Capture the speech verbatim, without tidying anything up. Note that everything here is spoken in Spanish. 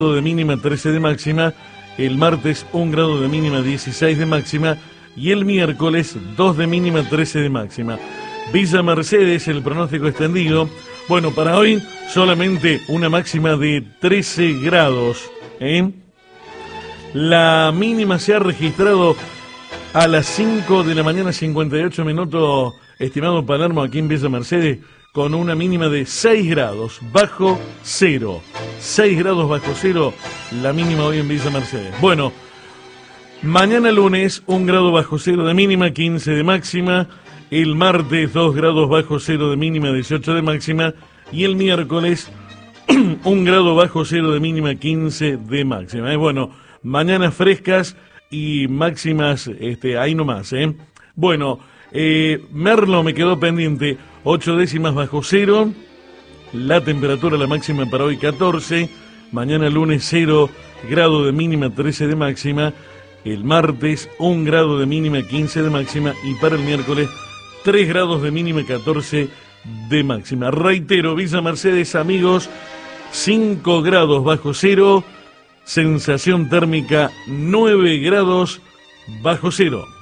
de mínima, trece de máxima. El martes un grado de mínima, dieciséis de máxima. Y el miércoles dos de mínima, trece de máxima. Villa Mercedes, el pronóstico extendido. Bueno, para hoy solamente una máxima de trece grados. ¿eh? La mínima se ha registrado a las cinco de la mañana, cincuenta y ocho minutos, estimado Palermo, aquí en Villa Mercedes, con una mínima de seis grados, bajo cero. seis grados bajo cero, la mínima hoy en Villa Mercedes. Bueno, mañana lunes, un grado bajo cero de mínima, quince de máxima. El martes, dos grados bajo cero de mínima, dieciocho de máxima. Y el miércoles, un grado bajo cero de mínima, quince de máxima. Eh, bueno, mañanas frescas y máximas, este, ahí nomás, ¿eh? Bueno, eh, Merlo me quedó pendiente, ocho décimas bajo cero, la temperatura, la máxima para hoy catorce, mañana lunes cero grado de mínima, trece de máxima, el martes un grado de mínima, quince de máxima, y para el miércoles tres grados de mínima, catorce de máxima. Reitero, Villa Mercedes, amigos, cinco grados bajo cero, sensación térmica nueve grados bajo cero.